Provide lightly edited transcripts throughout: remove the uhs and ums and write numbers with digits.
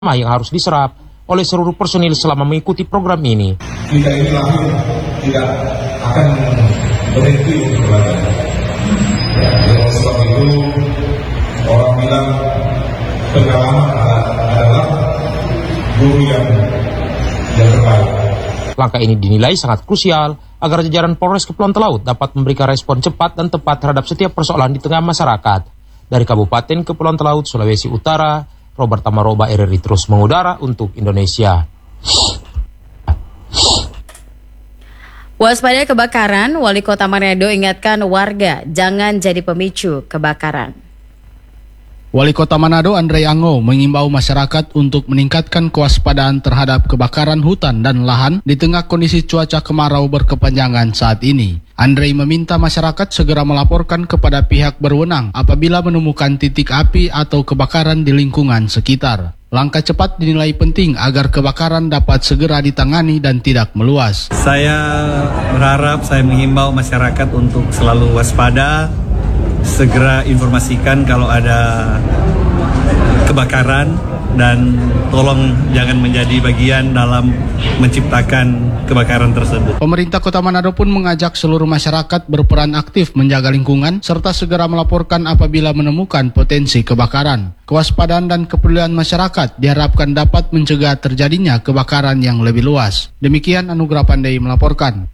yang harus diserap oleh seluruh personil selama mengikuti program ini. Kita ini lahir tidak akan berhenti untuk belajar. Dengan sebab itu orang bilang pengalaman adalah guru yang terbaik. Langkah ini dinilai sangat krusial agar jajaran Polres Kepulauan Talaut dapat memberikan respon cepat dan tepat terhadap setiap persoalan di tengah masyarakat. Dari Kabupaten Kepulauan Talaut, Sulawesi Utara, Robert Tamaroba, RRI terus mengudara untuk Indonesia. Waspada kebakaran, Wali Kota Manado ingatkan warga jangan jadi pemicu kebakaran. Wali Kota Manado Andre Ango mengimbau masyarakat untuk meningkatkan kewaspadaan terhadap kebakaran hutan dan lahan di tengah kondisi cuaca kemarau berkepanjangan saat ini. Andre meminta masyarakat segera melaporkan kepada pihak berwenang apabila menemukan titik api atau kebakaran di lingkungan sekitar. Langkah cepat dinilai penting agar kebakaran dapat segera ditangani dan tidak meluas. Saya mengimbau masyarakat untuk selalu waspada, segera informasikan kalau ada kebakaran dan tolong jangan menjadi bagian dalam menciptakan kebakaran tersebut. Pemerintah Kota Manado pun mengajak seluruh masyarakat berperan aktif menjaga lingkungan serta segera melaporkan apabila menemukan potensi kebakaran. Kewaspadaan dan kepedulian masyarakat diharapkan dapat mencegah terjadinya kebakaran yang lebih luas. Demikian Anugrah Pandai melaporkan.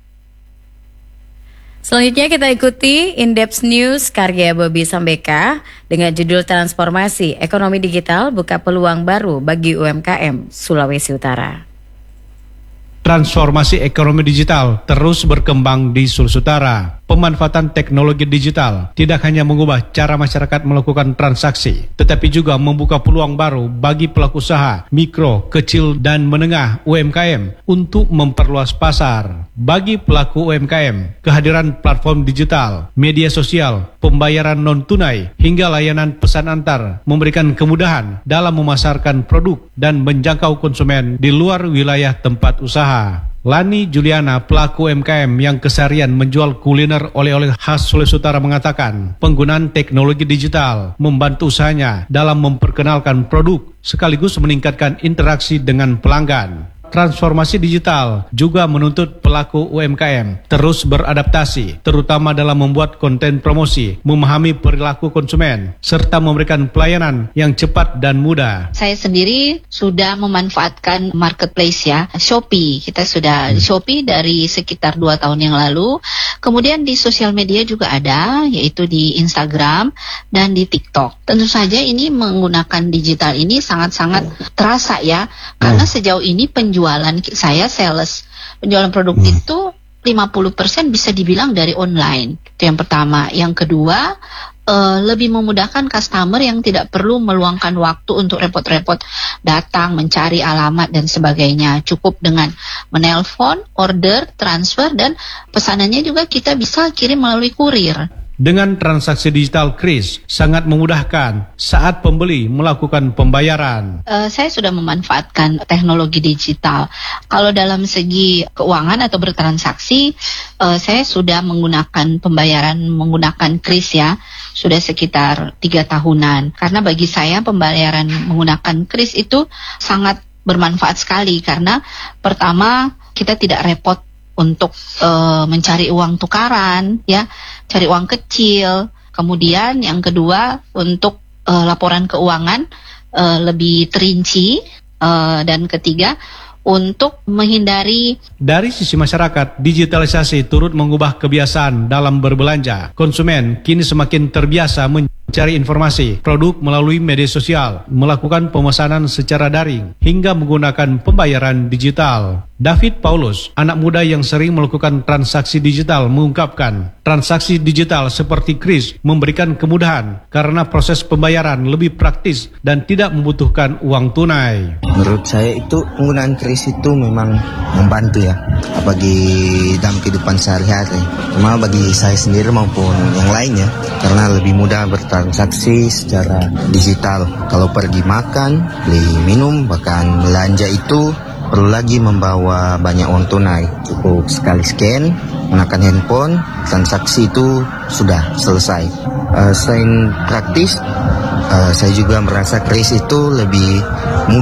Selanjutnya kita ikuti In-Depth News karya Bobby Sambeka dengan judul Transformasi Ekonomi Digital Buka Peluang Baru bagi UMKM Sulawesi Utara. Transformasi ekonomi digital terus berkembang di Sulawesi Utara. Pemanfaatan teknologi digital tidak hanya mengubah cara masyarakat melakukan transaksi, tetapi juga membuka peluang baru bagi pelaku usaha mikro, kecil, dan menengah UMKM untuk memperluas pasar. Bagi pelaku UMKM, kehadiran platform digital, media sosial, pembayaran non-tunai, hingga layanan pesan antar memberikan kemudahan dalam memasarkan produk dan menjangkau konsumen di luar wilayah tempat usaha. Lani Juliana, pelaku UMKM yang keseharian menjual kuliner oleh-oleh khas Sulawesi Utara mengatakan, penggunaan teknologi digital membantu usahanya dalam memperkenalkan produk sekaligus meningkatkan interaksi dengan pelanggan. Transformasi digital juga menuntut pelaku UMKM terus beradaptasi, terutama dalam membuat konten promosi, memahami perilaku konsumen, serta memberikan pelayanan yang cepat dan mudah. Saya sendiri sudah memanfaatkan marketplace ya, Shopee. Kita sudah Shopee dari sekitar 2 tahun yang lalu. Kemudian di sosial media juga ada, yaitu di Instagram dan di TikTok. Tentu saja ini menggunakan digital ini sangat-sangat terasa ya, karena sejauh ini penjualan saya sales, penjualan produk itu 50% bisa dibilang dari online. Itu yang pertama. Yang kedua, lebih memudahkan customer yang tidak perlu meluangkan waktu untuk repot-repot datang, mencari alamat dan sebagainya. Cukup dengan menelpon, order, transfer, dan pesanannya juga kita bisa kirim melalui kurir. Dengan transaksi digital Kris sangat memudahkan saat pembeli melakukan pembayaran. Saya sudah memanfaatkan teknologi digital. Kalau dalam segi keuangan atau bertransaksi, saya sudah menggunakan pembayaran menggunakan Kris ya, sudah sekitar 3 tahunan. Karena bagi saya pembayaran menggunakan Kris itu sangat bermanfaat sekali karena pertama kita tidak repot untuk mencari uang tukaran, ya, cari uang kecil. Kemudian yang kedua untuk laporan keuangan lebih terinci, dan ketiga untuk menghindari. Dari sisi masyarakat, digitalisasi turut mengubah kebiasaan dalam berbelanja. Konsumen kini semakin terbiasa mencari informasi, produk melalui media sosial, melakukan pemesanan secara daring, hingga menggunakan pembayaran digital. David Paulus, anak muda yang sering melakukan transaksi digital, mengungkapkan, transaksi digital seperti Kris memberikan kemudahan karena proses pembayaran lebih praktis dan tidak membutuhkan uang tunai. Menurut saya itu penggunaan Kris itu memang membantu ya bagi dalam kehidupan sehari-hari. Cuma bagi saya sendiri maupun yang lainnya karena lebih mudah bertransaksi secara digital. Kalau pergi makan, beli minum, bahkan belanja itu perlu lagi membawa banyak uang tunai. Cukup sekali scan, menekan handphone, transaksi itu sudah selesai. Selain praktis, saya juga merasa kris itu lebih mudah